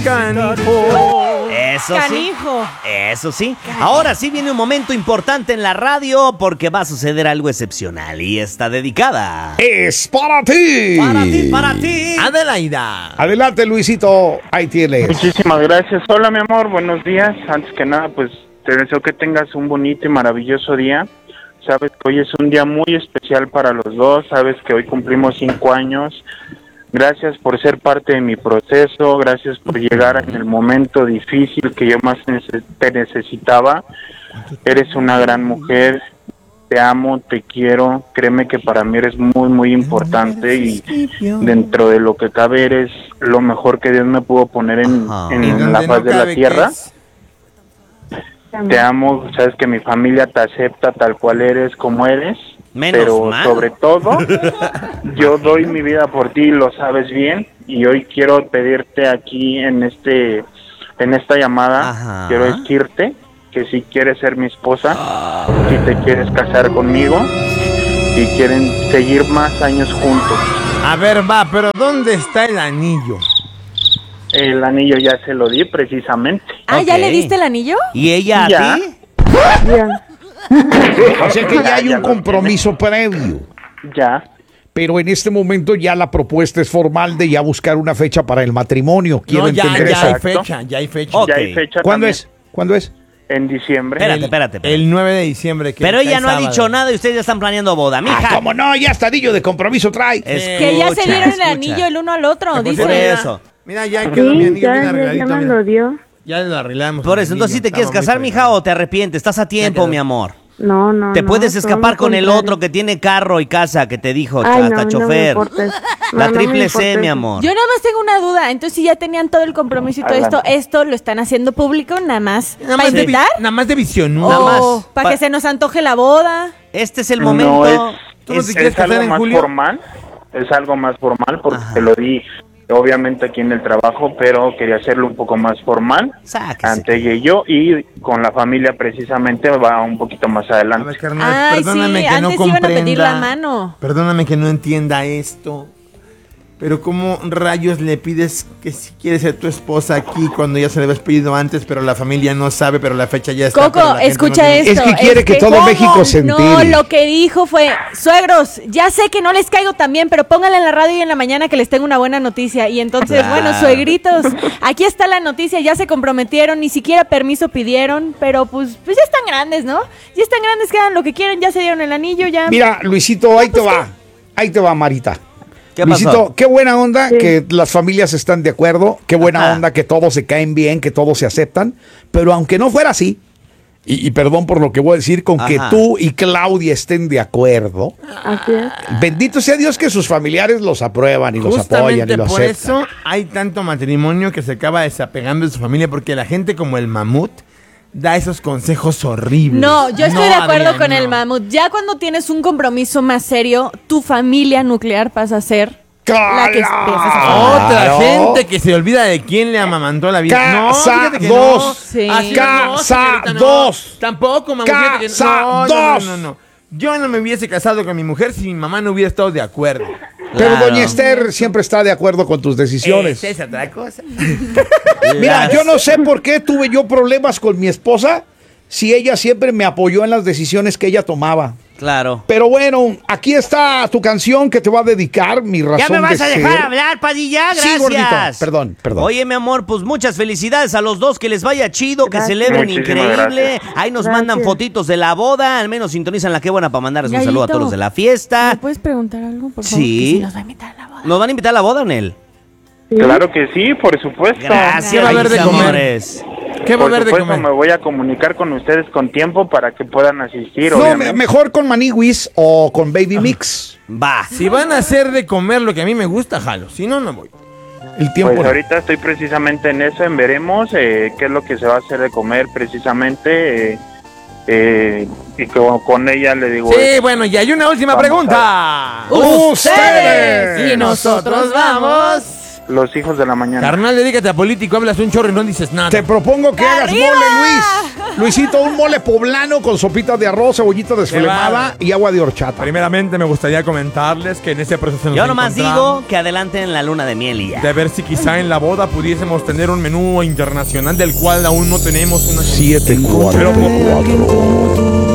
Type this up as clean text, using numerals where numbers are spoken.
canijo. Eso Canijo. sí. Eso sí. Ahora sí viene un momento importante en la radio porque va a suceder algo excepcional y está dedicada. Es para ti. Para ti, para ti. Adelaida. Adelante, Luisito. Ahí tienes. Muchísimas gracias. Hola, mi amor, buenos días. Antes que nada, pues te deseo que tengas un bonito y maravilloso día. Sabes que hoy es un día muy especial para los dos. Sabes que hoy cumplimos 5 años. Gracias por ser parte de mi proceso. Gracias por llegar en el momento difícil que yo más te necesitaba. Eres una gran mujer. Te amo, te quiero. Créeme que para mí eres muy, muy importante y dentro de lo que cabe eres lo mejor que Dios me pudo poner en la faz de la tierra. Te amo, sabes que mi familia te acepta tal cual eres, como eres. Menos pero mal. sobre todo, yo doy mi vida por ti, lo sabes bien. Y hoy quiero pedirte aquí en esta llamada, Ajá. quiero decirte que si quieres ser mi esposa, si te quieres casar conmigo y quieren seguir más años juntos. A ver, va, pero ¿dónde está el anillo? El anillo ya se lo di precisamente. Ah, ¿ya Ok. le diste el anillo? ¿Y ella a Ya. ti? O sea que ya hay un compromiso previo. Ya, Pero en este momento ya la propuesta es formal de ya buscar una fecha para el matrimonio. Quiero No, ya entender hay eso. Exacto. fecha, ya hay fecha. Ok. ya hay fecha ¿Cuándo también. es? ¿Cuándo es? En diciembre. Espérate. El 9 de diciembre. Pero ella no ha sábado. dicho nada y ustedes ya están planeando boda, mija. ¿Cómo no? Ya está anillo de compromiso trae. Que ya se dieron el Escucha. anillo el uno al otro, Por dice. Por eso. Mira, ya quedó mi Sí, anillo bien ya arregladito. me mira. lo dio. Ya lo arreglamos. Por el eso, entonces, ¿sí te anillo. quieres Estamos casar, muy mija, o te arrepientes? Estás a tiempo, quedó. mi amor. No, no, Te no, puedes todo escapar lo con el contrario. otro que tiene carro y casa, que te dijo, Ay, hasta no, chofer. No me importa eso. La No, no me triple importa C, mi eso. amor. Yo nada más tengo una duda. Entonces, si ya tenían todo el compromiso y todo Adelante. esto lo están haciendo público, nada más. Nada ¿Para más, invitar? nada más de visión, ¿no? Nada más. ¿O para que se nos antoje la boda? Este es el No momento. ¿Tú no te es quieres casar algo en más julio? formal, es algo más formal porque Ajá. te lo di obviamente aquí en el trabajo, pero quería hacerlo un poco más formal Sáquese. ante ella y yo, y con la familia precisamente va un poquito más A adelante. ver, carnal, Ay, perdóname sí, que no antes iban a comprenda. pedir la mano. Perdóname que no entienda esto. Pero ¿cómo rayos le pides que si quiere ser tu esposa aquí cuando ya se le habías pedido antes, pero la familia no sabe, pero la fecha ya está? pero Coco, la gente escucha no tiene- esto. Es que quiere que todo ¿cómo? México se No, entere. lo que dijo fue, suegros, ya sé que no les caigo tan bien, pero pónganle en la radio y en la mañana que les tengo una buena noticia. Y entonces, Claro. bueno, suegritos, aquí está la noticia, ya se comprometieron, ni siquiera permiso pidieron, pero pues ya están grandes, ¿no? Ya están grandes, que hagan lo que quieren, ya se dieron el anillo, ya. Mira, Luisito, ahí te va. Ahí te va, Marita. ¿Qué Luisito, pasó? qué buena onda que las familias están de acuerdo, qué buena Ajá. onda que todos se caen bien, que todos se aceptan, pero aunque no fuera así, y perdón por lo que voy a decir, con que Ajá. tú y Claudia estén de acuerdo, Así es. bendito sea Dios que sus familiares los aprueban y los apoyan Justamente y los por aceptan. eso hay tanto matrimonio que se acaba desapegando de su familia, porque la gente como el mamut da esos consejos horribles. No, yo estoy de acuerdo Adrián, con el no. mamut. Ya cuando tienes un compromiso más serio, tu familia nuclear pasa a ser la que empiezas a formar. Otra Claro. gente que se olvida de quién le amamantó la vida. Casa fíjate que dos. no. Sí. Así Casa señorita, no. dos. Tampoco, mamá. fíjate que Casa no, dos. no. Yo no me hubiese casado con mi mujer si mi mamá no hubiera estado de acuerdo. Pero Claro. doña Esther siempre está de acuerdo con tus decisiones. Esa es otra cosa. Mira, yo no sé por qué tuve yo problemas con mi esposa si ella siempre me apoyó en las decisiones que ella tomaba. Claro. Pero bueno, aquí está tu canción que te va a dedicar, mi razón ¿Ya me vas de a dejar ser. hablar, Padilla? Sí, Gracias. gordito. Perdón. Oye, mi amor, pues muchas felicidades a los dos, que les vaya chido, que Gracias. celebren Muchísimas increíble. gracias. Ahí nos Gracias. mandan fotitos de la boda, al menos sintonizan la que buena para mandarles un Gallito, saludo a todos los de la ¿Me fiesta. puedes preguntar algo, por favor? Sí. Que si nos va a invitar a la boda. ¿Nos van a invitar a la boda, Nel? Sí. Claro que sí, por supuesto. Gracias, ¿Qué va a haber de mis comer? amores. ¿Qué va a Por haber de supuesto, comer? me voy a comunicar con ustedes con tiempo para que puedan asistir. No, obviamente. mejor con Maniwis o con Baby Mix. Va. Si van a hacer de comer lo que a mí me gusta, jalo. Si no, no voy. El tiempo. Pues ahorita estoy precisamente en eso, en veremos qué es lo que se va a hacer de comer precisamente. Y con ella le digo... Sí, bueno, y hay una última Vamos pregunta. ¡Ustedes! Y nosotros vamos. Los hijos de la mañana. Carnal, dedícate a político, hablas un chorro y no dices nada. Te propongo que hagas ¡Arriba! mole, Luis. Luisito, un mole poblano con sopitas de arroz, cebollita desflemada y agua de horchata. Primeramente me gustaría comentarles que en ese proceso nos Yo nomás encontramos digo que adelanten la luna de miel y ya. de ver si quizá en la boda pudiésemos tener un menú internacional del cual aún no tenemos una... 744.